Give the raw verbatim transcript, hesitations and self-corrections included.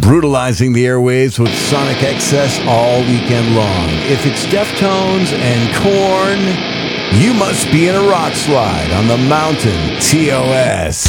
brutalizing the airwaves with sonic excess all weekend long. If it's Deftones and Korn, you must be in a rock slide on the mountain. T O S.